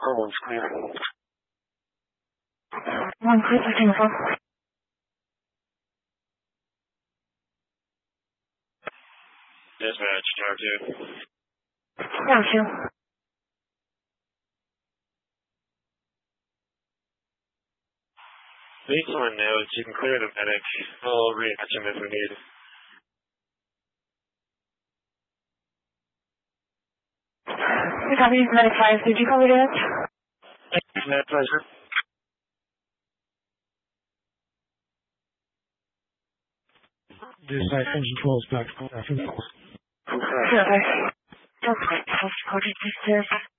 One's clear. One clear for Jennifer. Dispatch, tower 2. Tower 2. Baseline notes, you can clear the medic. I'll react him if we need. We copy medic 5. Did you copy that? Med pleasure. Dispatch engine 12 is back. Okay. Don't wait. I'll support it.